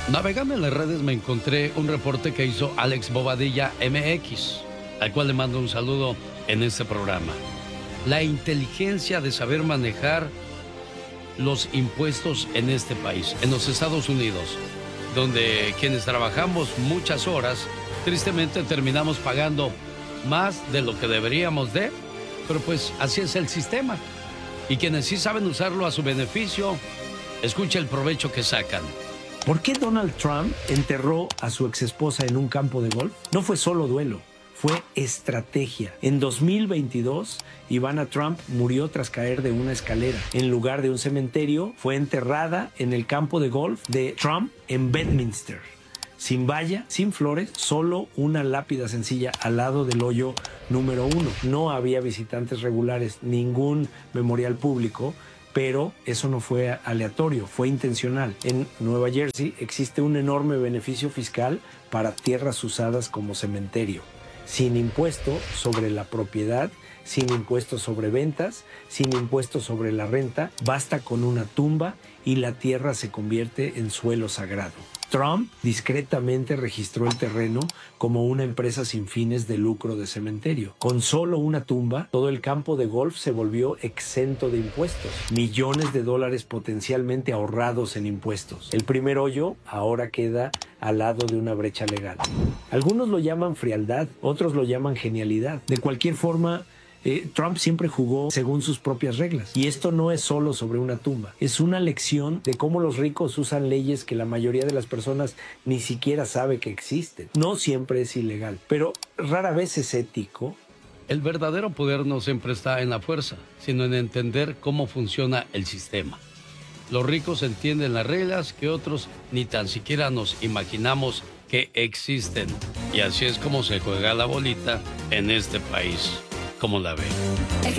Navegando en las redes me encontré un reporte que hizo Alex Bobadilla MX, al cual le mando un saludo en este programa. La inteligencia de saber manejar los impuestos en este país, en los Estados Unidos, donde quienes trabajamos muchas horas, tristemente terminamos pagando más de lo que deberíamos de, pero pues así es el sistema. Y quienes sí saben usarlo a su beneficio, escucha el provecho que sacan. ¿Por qué Donald Trump enterró a su exesposa en un campo de golf? No fue solo duelo, fue estrategia. En 2022, Ivana Trump murió tras caer de una escalera. En lugar de un cementerio, fue enterrada en el campo de golf de Trump en Bedminster. Sin valla, sin flores, solo una lápida sencilla al lado del hoyo número 1. No había visitantes regulares, ningún memorial público, pero eso no fue aleatorio, fue intencional. En Nueva Jersey existe un enorme beneficio fiscal para tierras usadas como cementerio, sin impuesto sobre la propiedad, sin impuesto sobre ventas, sin impuesto sobre la renta. Basta con una tumba y la tierra se convierte en suelo sagrado. Trump discretamente registró el terreno como una empresa sin fines de lucro de cementerio. Con solo una tumba, todo el campo de golf se volvió exento de impuestos. Millones de dólares potencialmente ahorrados en impuestos. El primer hoyo ahora queda al lado de una brecha legal. Algunos lo llaman frialdad, otros lo llaman genialidad. De cualquier forma, Trump siempre jugó según sus propias reglas. Y esto no es solo sobre una tumba. Es una lección de cómo los ricos usan leyes que la mayoría de las personas ni siquiera sabe que existen. No siempre es ilegal, pero rara vez es ético. El verdadero poder no siempre está en la fuerza, sino en entender cómo funciona el sistema. Los ricos entienden las reglas que otros ni tan siquiera nos imaginamos que existen. Y así es como se juega la bolita en este país. ¿Cómo la ve?